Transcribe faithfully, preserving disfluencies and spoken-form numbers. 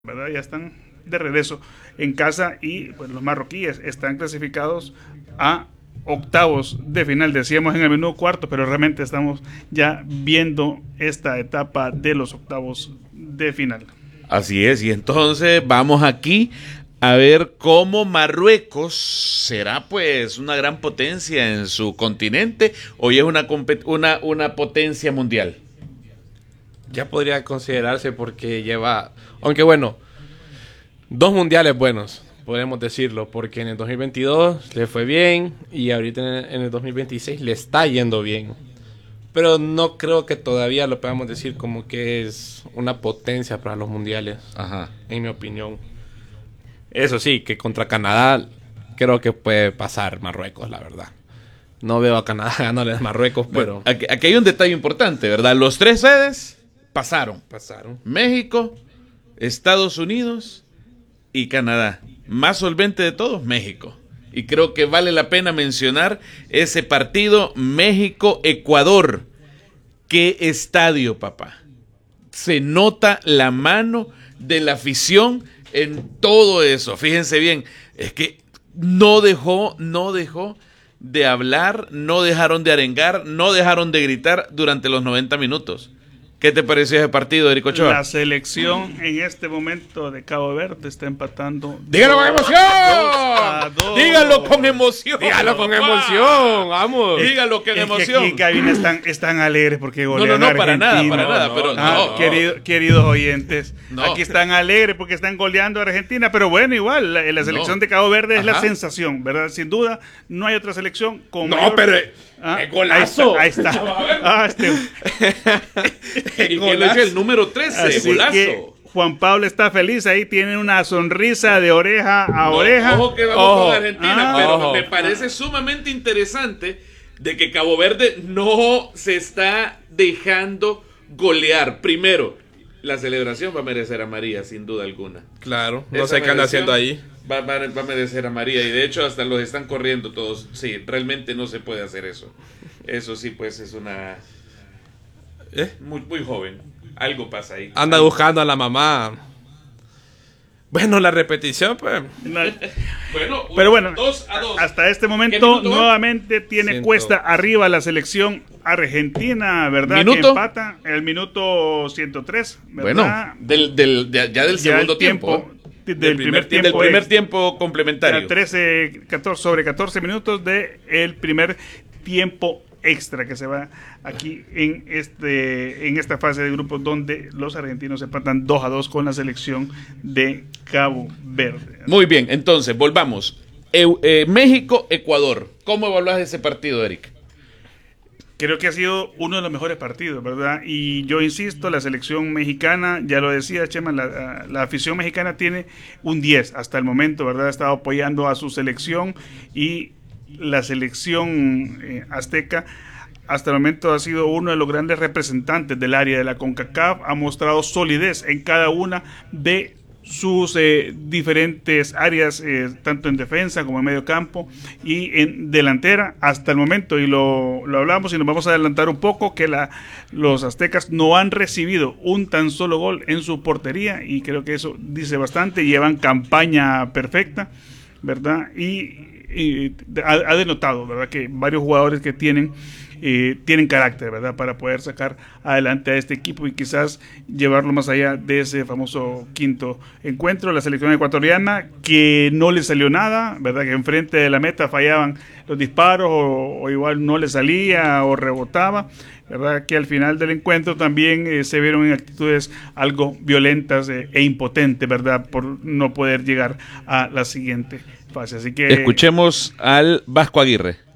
¿verdad? Ya están de regreso en casa y pues los marroquíes están clasificados a octavos de final. Decíamos en el menú cuarto, pero realmente estamos ya viendo esta etapa de los octavos de final. Así es, y entonces vamos aquí a ver cómo Marruecos será pues una gran potencia en su continente o ya es una, una, una potencia mundial. Ya podría considerarse porque lleva, aunque bueno, dos mundiales buenos, podemos decirlo, porque en el dos mil veintidós le fue bien y ahorita en el dos mil veintiséis le está yendo bien. Pero no creo que todavía lo podamos decir como que es una potencia para los mundiales, Ajá. en mi opinión. Eso sí, que contra Canadá creo que puede pasar Marruecos, la verdad. No veo a Canadá ganándole a Marruecos, pero... Bueno, aquí, aquí hay un detalle importante, ¿verdad? Los tres sedes pasaron. Pasaron. México, Estados Unidos y Canadá. Más solvente de todos, México. Y creo que vale la pena mencionar ese partido México-Ecuador. ¡Qué estadio, papá! Se nota la mano de la afición en todo eso. Fíjense bien, es que no dejó, no dejó de hablar, no dejaron de arengar, no dejaron de gritar durante los noventa minutos. ¿Qué te pareció ese partido, Eric Ochoa? La selección en este momento de Cabo Verde está empatando. ¡Dígalo con emoción! a dos. Dígalo con emoción. ¡Dígalo con papá. emoción! ¡Vamos! Dígalo con Es emoción. que aquí en cabina están, están alegres porque No, golean no, no, a para nada, Argentina. para nada. no, Pero Ah, no. querido- queridos oyentes, No. aquí están alegres porque están goleando a Argentina, pero bueno, igual, la, la selección No. de Cabo Verde es la Ajá. sensación, ¿verdad? Sin duda, no hay otra selección con No, mayor- pero... Ah, ¡qué golazo! Ahí está, ahí está. Ah, este- Y que lo eche el número trece, Así golazo. que Juan Pablo está feliz, ahí tiene una sonrisa de oreja a No, oreja. Ojo que vamos Ojo. con Argentina, Ah, pero ojo. me parece sumamente interesante de que Cabo Verde no se está dejando golear. Primero, la celebración va a merecer a María, sin duda alguna. Claro, no Esa sé qué anda mereció, haciendo ahí. Va, va- va a merecer a María y de hecho hasta los están corriendo todos. Sí, realmente no se puede hacer eso. Eso sí, pues es una... ¿Eh? Muy, muy joven. Algo pasa ahí. Anda buscando a la mamá. Bueno, la repetición, pues... no. Bueno, Pero bueno, dos a dos. hasta este ¿Qué momento minuto va? nuevamente tiene Ciento. cuesta arriba la selección argentina, ¿verdad? ¿Minuto? Que empata el minuto ciento tres, ¿verdad? Bueno, del, del, de- ya del Ya segundo el tiempo. del, Del primer primer tiempo, Del primer es- tiempo complementario. ya trece, catorce, sobre catorce minutos de el primer tiempo extra que se va aquí en este en esta fase de grupos donde los argentinos empatan dos a dos con la selección de Cabo Verde. Muy bien, entonces, volvamos. Eu- eh, México-Ecuador. ¿Cómo evaluas ese partido, Eric? Creo que ha sido uno de los mejores partidos, ¿verdad? Y yo insisto, la selección mexicana, ya lo decía Chema, la, la afición mexicana tiene un diez hasta el momento, ¿verdad? Ha estado apoyando a su selección y la selección eh, azteca hasta el momento ha sido uno de los grandes representantes del área de la CONCACAF, ha mostrado solidez en cada una de sus eh, diferentes áreas, eh, tanto en defensa como en medio campo y en delantera hasta el momento, y lo, lo hablamos y nos vamos a adelantar un poco, que la, los aztecas no han recibido un tan solo gol en su portería y creo que eso dice bastante, llevan campaña perfecta, ¿verdad? Y, y ha, ha denotado, ¿verdad?, que varios jugadores que tienen Eh, tienen carácter, ¿verdad?, para poder sacar adelante a este equipo y quizás llevarlo más allá de ese famoso quinto encuentro. La selección ecuatoriana, que no le salió nada, ¿verdad?, que enfrente de la meta fallaban los disparos o, o igual no le salía o rebotaba, ¿verdad?, que al final del encuentro también eh, se vieron en actitudes algo violentas eh, e impotentes, ¿verdad?, por no poder llegar a la siguiente fase. Así que Escuchemos al Vasco Aguirre.